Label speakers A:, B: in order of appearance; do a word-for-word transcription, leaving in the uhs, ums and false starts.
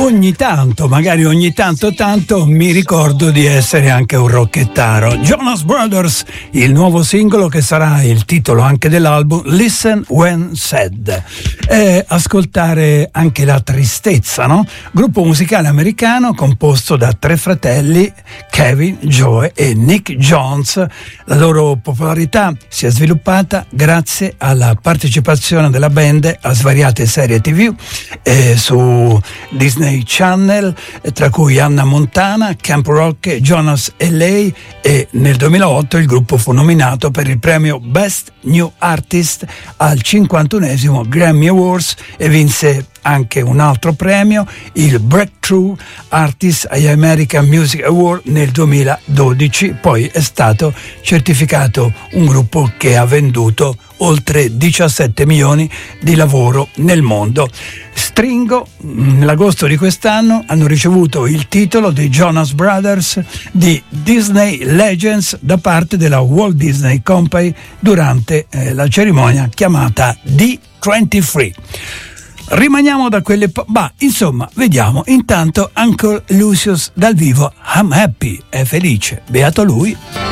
A: ogni tanto, magari ogni tanto tanto, mi ricordo di essere anche un rockettaro. Jonas Brothers, il nuovo singolo che sarà il titolo anche dell'album, Listen When Sad. E ascoltare anche la tristezza, no? Gruppo musicale americano composto da tre fratelli, Kevin, Joe e Nick Jones. La loro popolarità si è sviluppata grazie alla partecipazione della band a svariate serie tivù eh, su Disney Channel, tra cui Hannah Montana, Camp Rock, Jonas e lei, e nel duemilaotto il gruppo fu nominato per il premio Best New Artist al cinquantunesimo Grammy Awards e vinse anche un altro premio, il Breakthrough Artist agli American Music Award nel duemiladodici. Poi è stato certificato un gruppo che ha venduto oltre diciassette milioni di lavoro nel mondo. Stringo, nell'agosto di quest'anno, hanno ricevuto il titolo dei Jonas Brothers di Disney Legends da parte della Walt Disney Company durante eh, la cerimonia chiamata D ventitré. Rimaniamo da quelle po- bah, insomma, vediamo intanto Uncle Lucius dal vivo. I'm happy, è felice, beato lui.